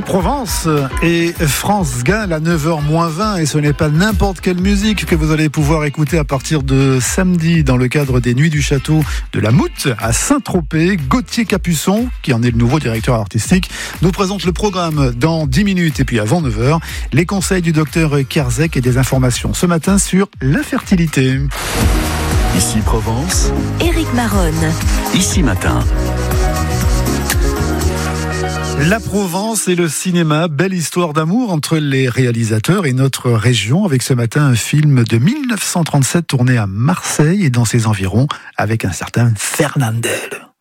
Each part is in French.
Provence et France Gall à 9h-20 et ce n'est pas n'importe quelle musique que vous allez pouvoir écouter à partir de samedi dans le cadre des Nuits du Château de la Moute à Saint-Tropez. Gauthier Capuçon, qui en est le nouveau directeur artistique, nous présente le programme dans 10 minutes et puis avant 9h, les conseils du docteur Kerzek et des informations ce matin sur l'infertilité. Ici Provence, Éric Maronne. Ici Matin. La Provence et le cinéma, belle histoire d'amour entre les réalisateurs et notre région, avec ce matin un film de 1937 tourné à Marseille et dans ses environs avec un certain Fernandel.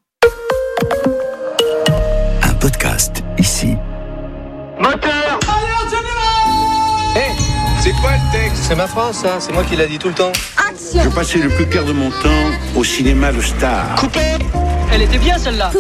Un podcast ici. Moteur! Hey, c'est quoi le texte? C'est ma phrase, ça. C'est moi qui l'a dit tout le temps. Je passais le plus clair de mon temps au cinéma Le Star. Coupé! Elle était bien, celle-là.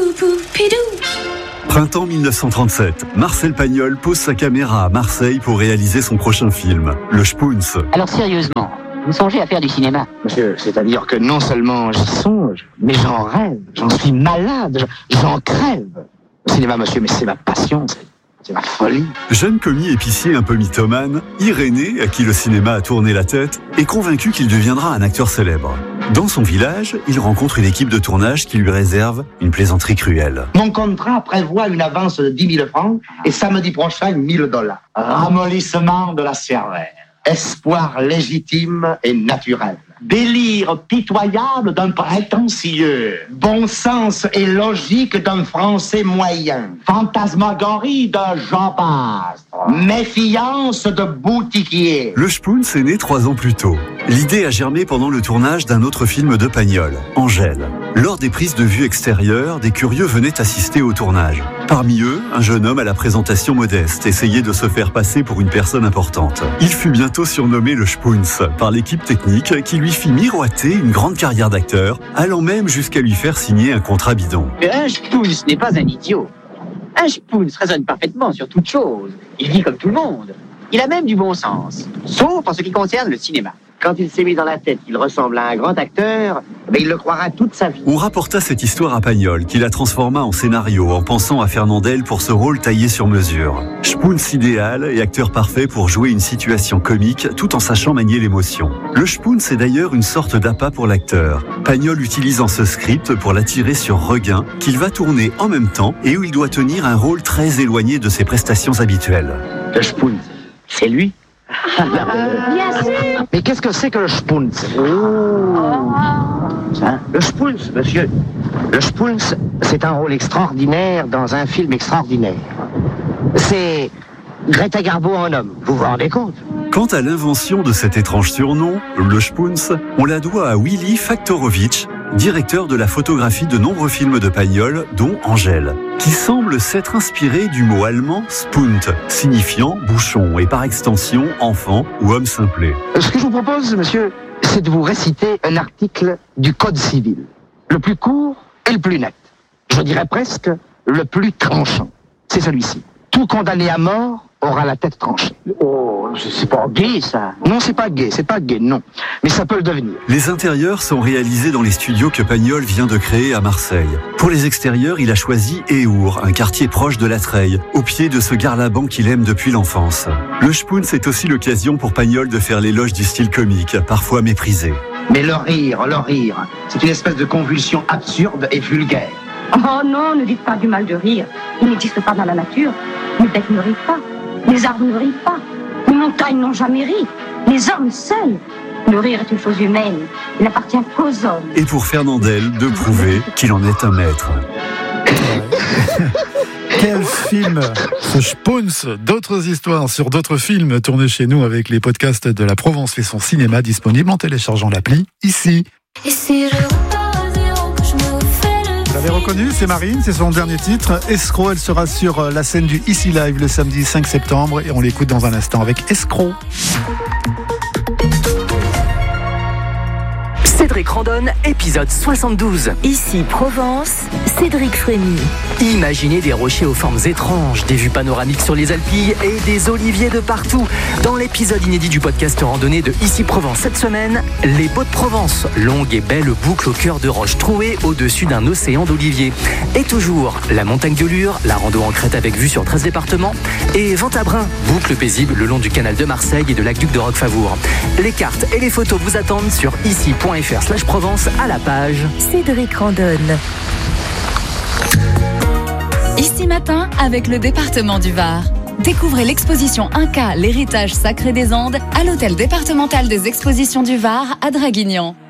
Printemps 1937, Marcel Pagnol pose sa caméra à Marseille pour réaliser son prochain film, Le Spoons. Alors sérieusement, vous songez à faire du cinéma? Monsieur, c'est-à-dire que non seulement j'y songe, mais j'en rêve, j'en suis malade, j'en crève. Le cinéma, monsieur, mais c'est ma passion, c'est ma folie. Jeune commis épicier un peu mythomane, Irénée, à qui le cinéma a tourné la tête, est convaincu qu'il deviendra un acteur célèbre. Dans son village, il rencontre une équipe de tournage qui lui réserve une plaisanterie cruelle. Mon contrat prévoit une avance de 10 000 francs et samedi prochain, $1 000. Ramollissement de la cervelle. Espoir légitime et naturel. Délire pitoyable d'un prétentieux. Bon sens et logique d'un français moyen. Fantasmagorie d'un Jean Bastre. Méfiance de boutiquier. Le Spoons est né 3 ans plus tôt. L'idée a germé pendant le tournage d'un autre film de Pagnol, Angèle. Lors des prises de vue extérieures, des curieux venaient assister au tournage. Parmi eux, un jeune homme à la présentation modeste essayait de se faire passer pour une personne importante. Il fut bientôt surnommé le Spoons par l'équipe technique qui lui fit miroiter une grande carrière d'acteur, allant même jusqu'à lui faire signer un contrat bidon. Un Spoons n'est pas un idiot. Un Spoons raisonne parfaitement sur toute chose. Il vit comme tout le monde. Il a même du bon sens, sauf en ce qui concerne le cinéma. Quand il s'est mis dans la tête qu'il ressemble à un grand acteur, il le croira toute sa vie. On rapporta cette histoire à Pagnol, qui la transforma en scénario en pensant à Fernandel pour ce rôle taillé sur mesure. Spoons idéal et acteur parfait pour jouer une situation comique tout en sachant manier l'émotion. Le Spoons est d'ailleurs une sorte d'appât pour l'acteur. Pagnol utilisant ce script pour l'attirer sur Regain, qu'il va tourner en même temps et où il doit tenir un rôle très éloigné de ses prestations habituelles. Le Spoons, c'est lui. Bien sûr. Mais qu'est-ce que c'est que le Spoons? Le Spoons, monsieur. Le Spoons, c'est un rôle extraordinaire dans un film extraordinaire. C'est Greta Garbo en homme, vous vous rendez compte? Quant à l'invention de cet étrange surnom, le Spoons, on la doit à Willy Faktorowicz, directeur de la photographie de nombreux films de Pagnol, dont Angèle, qui semble s'être inspiré du mot allemand Spund, signifiant bouchon et par extension enfant ou homme simplet. Ce que je vous propose, monsieur, c'est de vous réciter un article du Code civil. Le plus court et le plus net. Je dirais presque le plus tranchant. C'est celui-ci. Tout condamné à mort aura la tête tranchée. Oh, c'est pas gay, ça. Non, c'est pas gay, non. Mais ça peut le devenir. Les intérieurs sont réalisés dans les studios que Pagnol vient de créer à Marseille. Pour les extérieurs, il a choisi Éour, un quartier proche de la Treille, au pied de ce garlaban qu'il aime depuis l'enfance. Le Spoons est aussi l'occasion pour Pagnol de faire l'éloge du style comique, parfois méprisé. Mais le rire, c'est une espèce de convulsion absurde et vulgaire. Oh non, ne dites pas du mal de rire. Il n'existe pas dans la nature. Les bêtes ne rient pas. Les arbres ne rient pas. Les montagnes n'ont jamais ri. Les hommes seuls. Le rire est une chose humaine. Il n'appartient qu'aux hommes. Et pour Fernandel, de prouver qu'il en est un maître. Quel film, ce Spoons. D'autres histoires sur d'autres films tournés chez nous avec les podcasts de la Provence fait son cinéma, disponible en téléchargeant l'appli ici. Et si je repars à zéro, que je me fais Vous l'avez reconnu, c'est Marine, c'est son dernier titre. Escroc, elle sera sur la scène du Ici Live le samedi 5 septembre et on l'écoute dans un instant avec Escroc. Cédric. Cédric Randonne, épisode 72. Ici Provence, Cédric Frémy. Imaginez des rochers aux formes étranges, des vues panoramiques sur les Alpilles et des oliviers de partout. Dans l'épisode inédit du podcast randonnée de Ici Provence cette semaine, les Baux de Provence, longue et belle boucle au cœur de roches trouées au-dessus d'un océan d'oliviers. Et toujours, la montagne de Lure, la rando en crête avec vue sur 13 départements, et Ventabrin, boucle paisible le long du canal de Marseille et de l'aqueduc de Roquefavour. Les cartes et les photos vous attendent sur ici.fr/Provence à la page Cédric Randonne. Ici Matin avec le département du Var. Découvrez l'exposition Inca, l'héritage sacré des Andes à l'hôtel départemental des expositions du Var à Draguignan.